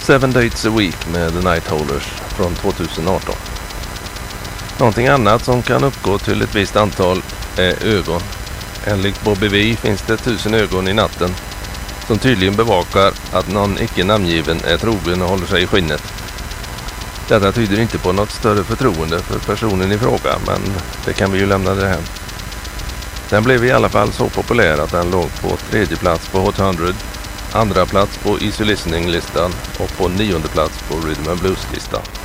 Seven Dates a Week med The Nightholders från 2018. Någonting annat som kan uppgå till ett visst antal är ögon. Enligt Bobby V finns det 1000 ögon i natten som tydligen bevakar att någon icke namngiven är trogen och håller sig i skinnet. Detta tyder inte på något större förtroende för personen i fråga, men det kan vi ju lämna det här. Den blev i alla fall så populär att den låg på 3:e plats på Hot 100, 2:a plats på Easy Listening-listan och på 9:e plats på Rhythm and Blues-listan.